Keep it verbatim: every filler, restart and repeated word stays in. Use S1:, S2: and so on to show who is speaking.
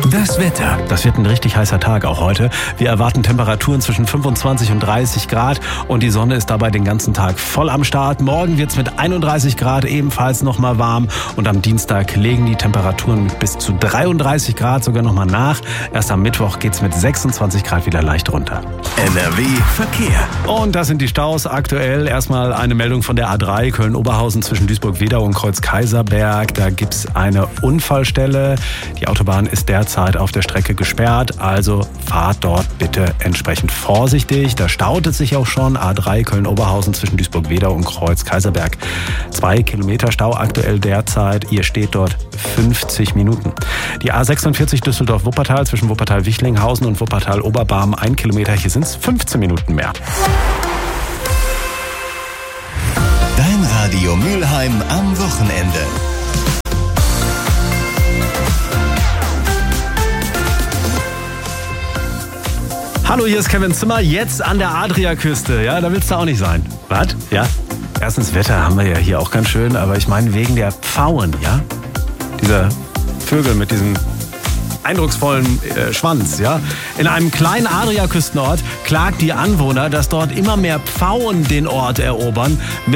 S1: Das Wetter. Das wird ein richtig heißer Tag auch heute. Wir erwarten Temperaturen zwischen fünfundzwanzig und dreißig Grad und die Sonne ist dabei den ganzen Tag voll am Start. Morgen wird es mit einunddreißig Grad ebenfalls nochmal warm und am Dienstag legen die Temperaturen mit bis zu dreiunddreißig Grad sogar nochmal nach. Erst am Mittwoch geht es mit sechsundzwanzig Grad wieder leicht runter.
S2: N R W Verkehr.
S1: Und das sind die Staus aktuell. Erstmal eine Meldung von der A drei Köln-Oberhausen zwischen Duisburg-Wedau und Kreuz-Kaiserberg. Da gibt es eine Unfallstelle. Die Autobahn ist derzeit auf der Strecke gesperrt, also fahrt dort bitte entsprechend vorsichtig. Da staut es sich auch schon. A drei Köln-Oberhausen zwischen Duisburg-Wedau und Kreuz-Kaiserberg. Zwei Kilometer Stau aktuell derzeit. Ihr steht dort fünfzig Minuten. Die A sechsundvierzig Düsseldorf-Wuppertal zwischen Wuppertal-Wichlinghausen und Wuppertal-Oberbarm. Ein Kilometer, hier sind es fünfzehn Minuten mehr.
S2: Dein Radio Mülheim am Wochenende.
S1: Hallo, hier ist Kevin Zimmer, jetzt an der Adriaküste. Ja, da willst du auch nicht sein. Was? Ja? Erstens, Wetter haben wir ja hier auch ganz schön, aber ich meine wegen der Pfauen, ja? Dieser Vögel mit diesem eindrucksvollen äh, Schwanz, ja? In einem kleinen Adriaküstenort klagt die Anwohner, dass dort immer mehr Pfauen den Ort erobern.